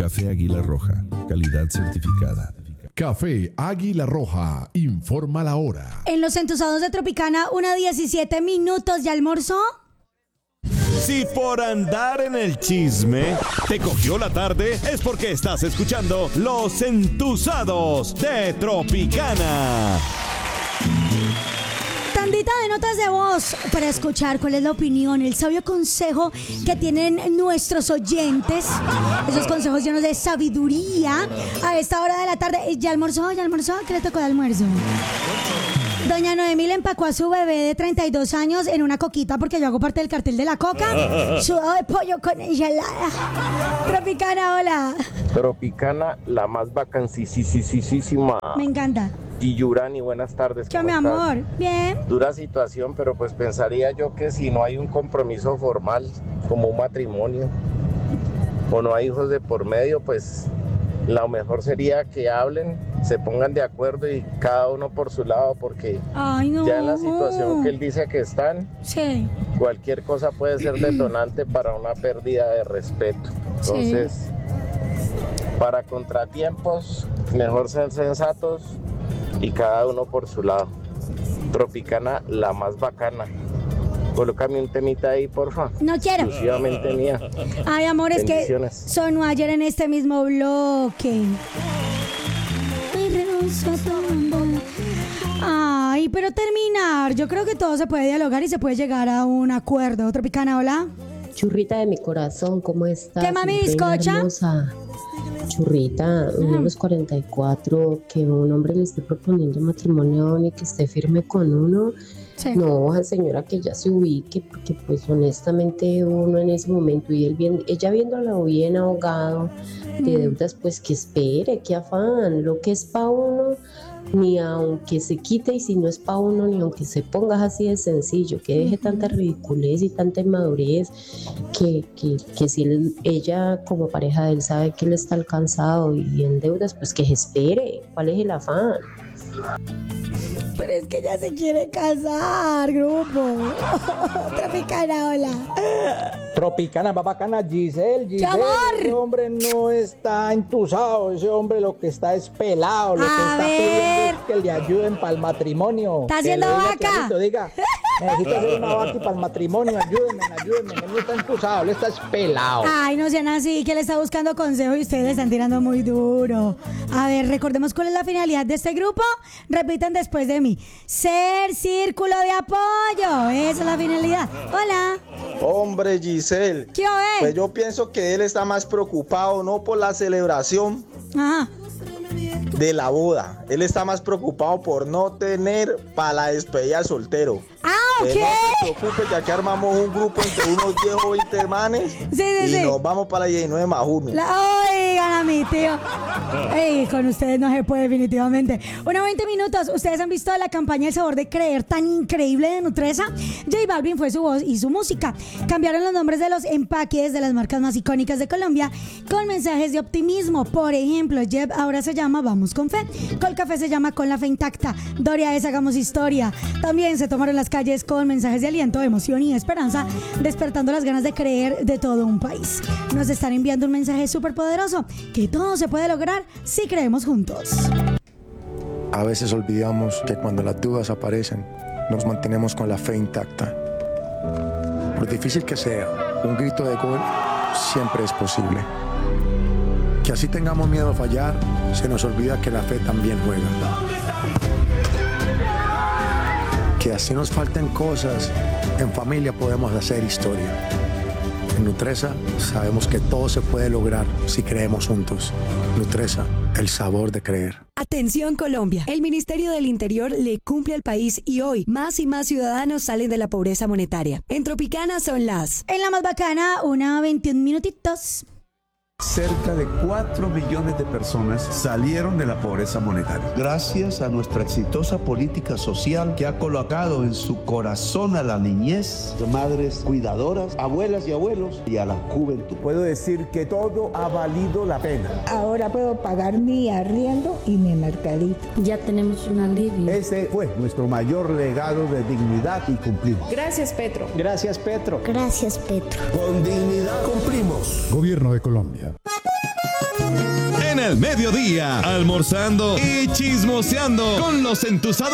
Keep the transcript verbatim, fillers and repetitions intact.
Café Águila Roja, calidad certificada. Café Águila Roja, informa la hora. En los entusados de Tropicana, una diecisiete minutos, ¿ya almorzó? Si por andar en el chisme te cogió la tarde, es porque estás escuchando Los Entusados de Tropicana. Tandita de notas de voz para escuchar cuál es la opinión, el sabio consejo que tienen nuestros oyentes. Esos consejos llenos de sabiduría a esta hora de la tarde. ¿Ya almorzó? ¿Ya almorzó? ¿Qué le tocó de almuerzo? Doña Noemí le empacó a su bebé de treinta y dos años en una coquita porque yo hago parte del cartel de la coca. Sudado de pollo con ensalada. Tropicana, hola. Tropicana, la más vacancísima. Me encanta. Y Yurani, buenas tardes. ¿Qué, mi estás? amor? Bien. Dura situación, pero pues pensaría yo que si no hay un compromiso formal, como un matrimonio, o no hay hijos de por medio, pues lo mejor sería que hablen, se pongan de acuerdo y cada uno por su lado, porque Ay, no. ya en la situación que él dice que están, sí. cualquier cosa puede ser detonante para una pérdida de respeto. Entonces, sí. Para contratiempos, mejor ser sensatos y cada uno por su lado. Tropicana, la más bacana. Colócame un temita ahí, porfa. No quiero. Exclusivamente mía. Ay, amor, es que sonó ayer en este mismo bloque. Ay, pero terminar. Yo creo que todo se puede dialogar y se puede llegar a un acuerdo. Tropicana, hola. Churrita de mi corazón, ¿cómo estás? ¿Qué, mami, bizcocha? Churrita, uno de los cuarenta y cuatro, que un hombre le esté proponiendo matrimonio y que esté firme con uno. Sí. No, señora, que ya se ubique, porque pues honestamente uno en ese momento y él bien, ella viéndolo bien ahogado de deudas, pues que espere, que afán, lo que es pa' uno, ni aunque se quite, y si no es pa' uno, ni aunque se ponga así de sencillo, que deje uh-huh. tanta ridiculez y tanta inmadurez, que, que, que si él, ella como pareja de él sabe que él está alcanzado y en deudas, pues que espere, ¿cuál es el afán? Pero es que ella se quiere casar, grupo. Tropicana, hola. Tropicana, va bacana, Giselle, Giselle. Ese hombre no está entusado, ese hombre lo que está es pelado, lo A que está ver. pidiendo es que le ayuden para el matrimonio. Está haciendo vaca. Clarito, diga, necesito hacer una vaca para el matrimonio, ayúdenme, ayúdenme. Él no está entusado, él está es pelado. Ay, no sean así, que le está buscando consejo y ustedes le están tirando muy duro. A ver, recordemos cuál es la finalidad de este grupo. Repitan después de mí. Ser círculo de apoyo. Esa es la finalidad. Hola. Hombre, Giselle. ¿Qué es? Pues yo pienso que él está más preocupado no por la celebración Ajá. de la boda. Él está más preocupado por no tener para la despedida al soltero. Ah, ok. Que no se preocupe, que aquí armamos un grupo entre unos diez o veinte manes sí, sí, y sí. nos vamos para la diecinueve más uno. Oigan a mi tío. Ey, con ustedes no se puede definitivamente. Una veinte minutos. ¿Ustedes han visto la campaña El Sabor de Creer tan increíble de Nutresa? J Balvin fue su voz y su música. Cambiaron los nombres de los empaques de las marcas más icónicas de Colombia con mensajes de optimismo. Por ejemplo, Jeb ahora se llama Vamos con Fe. Colcafé se llama Con la Fe Intacta. Doria es Hagamos Historia. También se tomaron las calles con mensajes de aliento, emoción y esperanza, despertando las ganas de creer de todo un país. Nos están enviando un mensaje súper poderoso, que todo se puede lograr si creemos juntos. A veces olvidamos que cuando las dudas aparecen, nos mantenemos con la fe intacta. Por difícil que sea, un grito de gol siempre es posible. Que así tengamos miedo a fallar, se nos olvida que la fe también juega. Que así nos falten cosas, en familia podemos hacer historia. En Nutresa sabemos que todo se puede lograr si creemos juntos. Nutresa, el sabor de creer. Atención Colombia, el Ministerio del Interior le cumple al país y hoy más y más ciudadanos salen de la pobreza monetaria. En Tropicana son las... En la más bacana, una veintiún minutitos. Cerca de cuatro millones de personas salieron de la pobreza monetaria. Gracias a nuestra exitosa política social que ha colocado en su corazón a la niñez, madres cuidadoras, abuelas y abuelos y a la juventud. Puedo decir que todo ha valido la pena. Ahora puedo pagar mi arriendo y mi mercadito. Ya tenemos un alivio. Ese fue nuestro mayor legado de dignidad y cumplimos. Gracias, Petro. Gracias, Petro. Gracias, Petro. Con dignidad cumplimos. Gobierno de Colombia. el mediodía, almorzando y chismoseando con los entusados